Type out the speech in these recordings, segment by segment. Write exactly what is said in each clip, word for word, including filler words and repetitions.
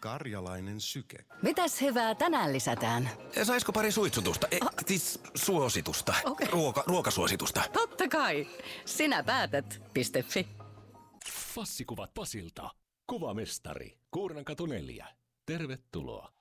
Karjalainen syke. Mitäs hyvää tänään lisätään? Saisiko pari suitsutusta? E, siis suositusta. Okei. Ruoka, ruokasuositusta. Totta kai. Sinä päätät. Piste fi. Fassikuvat Pasilta. Kuvamestari. Kuurnankatu neljä. Tervetuloa.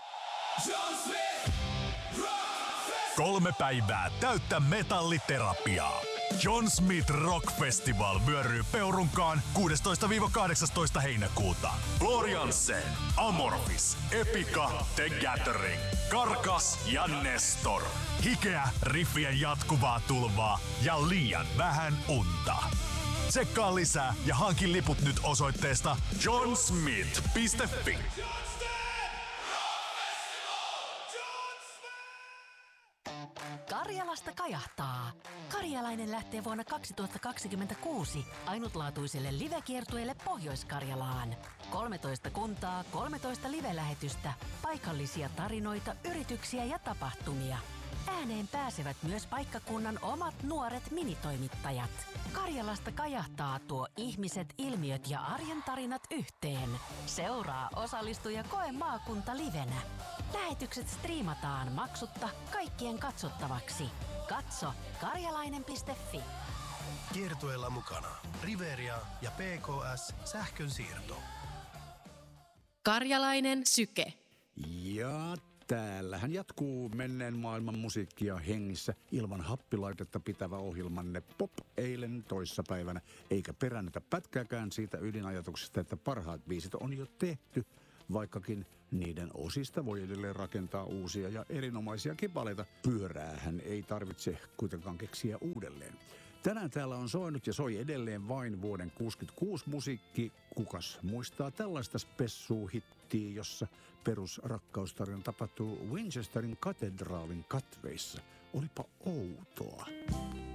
Kolme päivää täyttä metalliterapiaa. John Smith Rock Festival vyöryy Peurunkaan kuudestoista kahdeksastoista heinäkuuta. Floriansen, Amorphis, Epica, The Gathering, Karkas ja Nestor. Hikeä, riffien jatkuvaa tulvaa ja liian vähän unta. Tsekkaa lisää ja hankin liput nyt osoitteesta johnsmith piste fi. Karjalasta kajahtaa. Karjalainen lähtee vuonna kaksituhattakaksikymmentäkuusi ainutlaatuiselle livekiertueelle Pohjois-Karjalaan. kolmetoista kuntaa, kolmetoista live-lähetystä, paikallisia tarinoita, yrityksiä ja tapahtumia. Ääneen pääsevät myös paikkakunnan omat nuoret minitoimittajat. Karjalasta kajahtaa tuo ihmiset, ilmiöt ja arjen tarinat yhteen. Seuraa, osallistu ja koe maakunta livenä. Lähetykset striimataan maksutta kaikkien katsottavaksi. Katso karjalainen piste fi. Kiertueella mukana Riveria ja P K S Sähkönsiirto. Karjalainen syke. Ja täällähän jatkuu menneen maailman musiikkia hengissä ilman happilaitetta pitävä ohjelmanne Pop eilen toissapäivänä, eikä perännetä pätkääkään siitä ydinajatuksesta, että parhaat biisit on jo tehty, vaikkakin niiden osista voi edelleen rakentaa uusia ja erinomaisia kipaleita. Pyöräähän ei tarvitse kuitenkaan keksiä uudelleen. Tänään täällä on soinut ja soi edelleen vain vuoden kuusikymmentäkuusi musiikki. Kukas muistaa tällaista spessuu-hittiä, jossa perusrakkaustarina tapahtuu Winchesterin katedraalin katveissa? Olipa outoa.